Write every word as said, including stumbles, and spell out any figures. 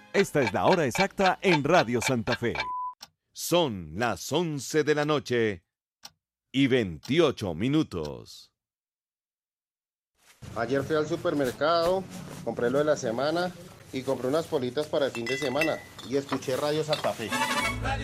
Esta es la hora exacta en Radio Santa Fe. Son las once de la noche y veintiocho minutos. Ayer fui al supermercado, compré lo de la semana y compré unas politas para el fin de semana y escuché Radio Santa Fe.